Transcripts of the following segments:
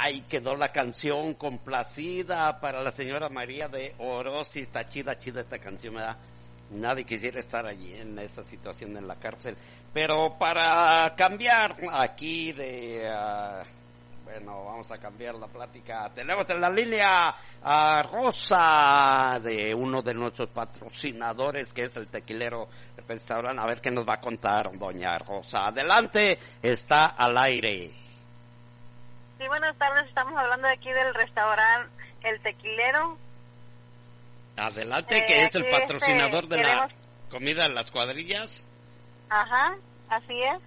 Ahí quedó la canción complacida para la señora María de Orosi. Está chida esta canción, ¿verdad? Nadie quisiera estar allí en esa situación en la cárcel. Pero para cambiar aquí de... bueno, vamos a cambiar la plática. Tenemos en la línea a Rosa, de uno de nuestros patrocinadores, que es el Tequilero Restaurante. A ver qué nos va a contar doña Rosa. Adelante, está al aire. Sí, buenas tardes. Estamos hablando de aquí del restaurante El Tequilero. Adelante, que es el patrocinador de la comida de las cuadrillas. Ajá, así es.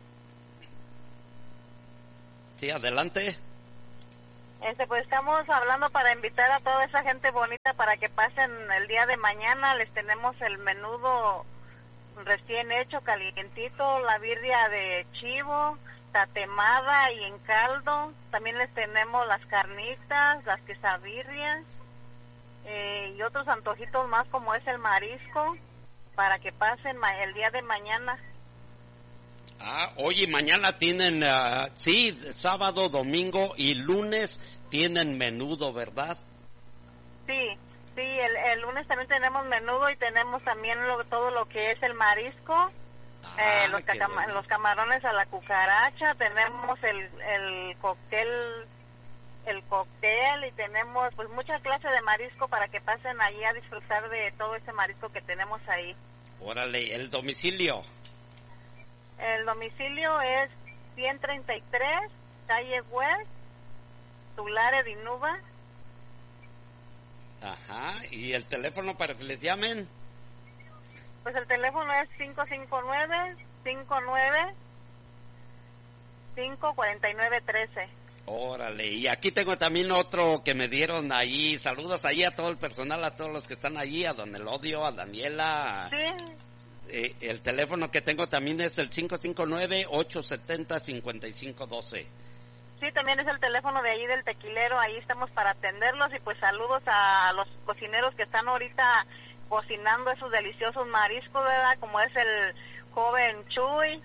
Sí, adelante. Pues estamos hablando para invitar a toda esa gente bonita para que pasen el día de mañana. Les tenemos el menudo recién hecho, calientito, la birria de chivo, tatemada y en caldo. También les tenemos las carnitas, las quesabirrias y otros antojitos más como es el marisco, para que pasen el día de mañana. Oye, mañana tienen, sí, sábado, domingo y lunes tienen menudo, ¿verdad? Sí, el lunes también tenemos menudo y tenemos también todo lo que es el marisco, los camarones a la cucaracha, tenemos el cóctel y tenemos pues muchas clases de marisco para que pasen allí a disfrutar de todo ese marisco que tenemos ahí. Órale, ¿el domicilio? El domicilio es 133, calle West, Tulare de Inuba. Ajá, ¿y el teléfono para que les llamen? Pues el teléfono es 559-59-549-13. Órale, y aquí tengo también otro que me dieron ahí. Saludos ahí a todo el personal, a todos los que están allí, a don Elodio, a Daniela. Sí. El teléfono que tengo también es el 559-870-5512. Sí, también es el teléfono de ahí del Tequilero, ahí estamos para atenderlos y pues saludos a los cocineros que están ahorita cocinando esos deliciosos mariscos, ¿verdad? Como es el joven Chuy,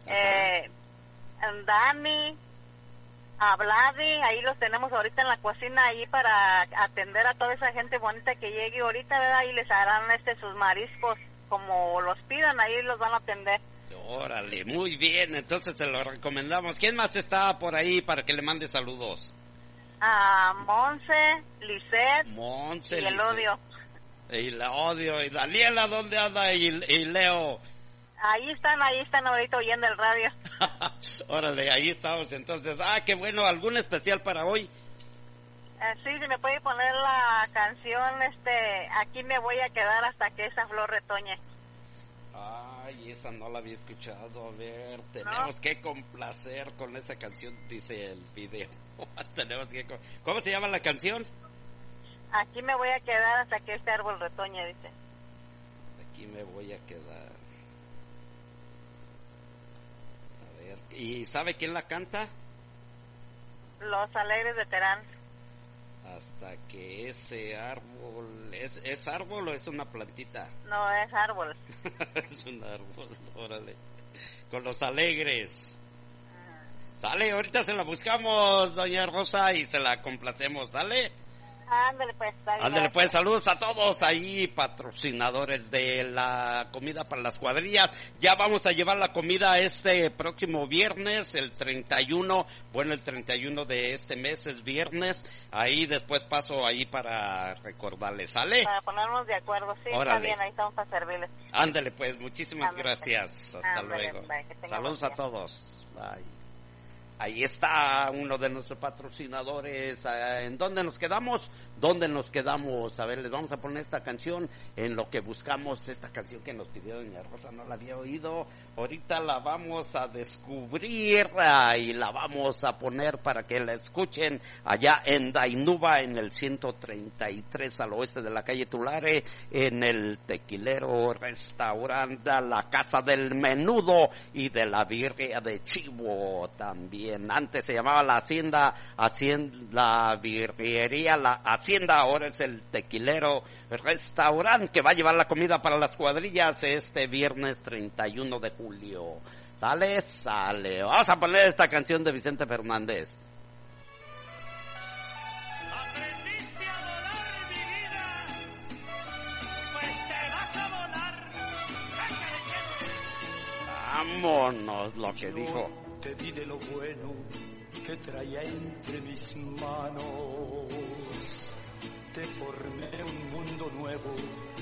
Dani, a Vladi, ahí los tenemos ahorita en la cocina ahí para atender a toda esa gente bonita que llegue ahorita, ¿verdad? Y les harán sus mariscos como los pidan, ahí los van a atender. Órale, muy bien, entonces se lo recomendamos. ¿Quién más está por ahí para que le mande saludos? A Monse, Lisette y el Odio. Y la Odio, y Daniela, ¿dónde anda? Y Leo. Ahí están ahorita oyendo el radio. Órale, ahí estamos entonces. Qué bueno, ¿algún especial para hoy? Sí, se me puede poner la canción, aquí me voy a quedar hasta que esa flor retoñe. Ay, esa no la había escuchado. A ver, tenemos que complacer con esa canción, dice el video. ¿Cómo se llama la canción? Aquí me voy a quedar hasta que este árbol retoñe, dice. Aquí me voy a quedar. A ver, ¿y sabe quién la canta? Los Alegres de Terán. Hasta que ese árbol... ¿Es árbol o es una plantita? No, es árbol. Es un árbol, órale. Con Los Alegres. Sale, ahorita se la buscamos, doña Rosa, y se la complacemos, ¿sale? Ándale pues, saludos a todos ahí, patrocinadores de la comida para las cuadrillas. Ya vamos a llevar la comida este próximo viernes, el 31, el 31 de este mes es viernes. Ahí después paso ahí para recordarles, ¿sale? Para ponernos de acuerdo, sí, órale. Está bien, ahí estamos para servirles. Ándale pues, muchísimas gracias, hasta luego. Saludos a todos, bye. Ahí está uno de nuestros patrocinadores. ¿En dónde nos quedamos? ¿Dónde nos quedamos? A ver, les vamos a poner esta canción en lo que buscamos. Esta canción que nos pidió doña Rosa, no la había oído. Ahorita la vamos a descubrir y la vamos a poner para que la escuchen allá en Dainuba, en el 133 al oeste de la calle Tulare, en el Tequilero Restaurante, la Casa del Menudo y de la Birria de Chivo también. Antes se llamaba la Hacienda, la birrería, la Hacienda, ahora es el Tequilero Restaurante, que va a llevar la comida para las cuadrillas este viernes 31 de julio. Sale. Vamos a poner esta canción de Vicente Fernández. Vámonos, lo que dijo. Te di de lo bueno que traía entre mis manos. Te formé un mundo nuevo